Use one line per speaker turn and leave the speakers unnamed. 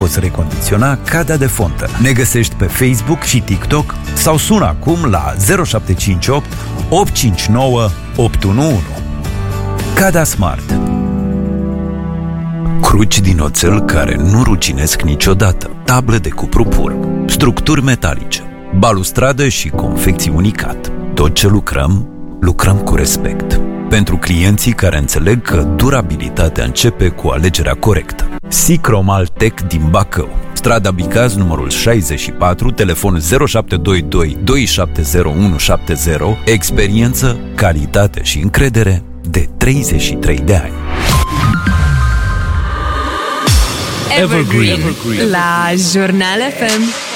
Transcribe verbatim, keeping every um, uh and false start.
poți recondiționa cadea de fontă. Ne găsești pe Facebook și TikTok sau sună acum la zero șapte cinci opt opt cinci nouă opt unu unu. Cada Smart. Cruci din oțel care nu ruginesc niciodată, table de cupru pur, structuri metalice, balustradă și confecții unicat. Tot ce lucrăm, lucrăm cu respect. Pentru clienții care înțeleg că durabilitatea începe cu alegerea corectă. Sicromal Tech din Bacău, strada Bicaz, numărul șaizeci și patru, telefon zero șapte doi doi doi șapte zero unu șapte zero, experiență, calitate și încredere de treizeci și trei de ani.
Evergreen, Evergreen. La Jurnal F M.